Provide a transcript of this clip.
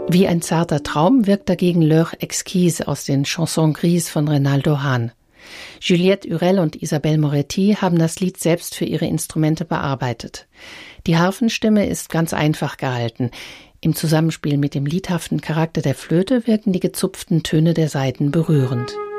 Wie ein zarter Traum wirkt dagegen L'Heure exquise aus den Chansons grises von Reynaldo Hahn. Juliette Hurel und Isabelle Moretti haben das Lied selbst für ihre Instrumente bearbeitet. Die Harfenstimme ist ganz einfach gehalten. Im Zusammenspiel mit dem liedhaften Charakter der Flöte wirken die gezupften Töne der Saiten berührend.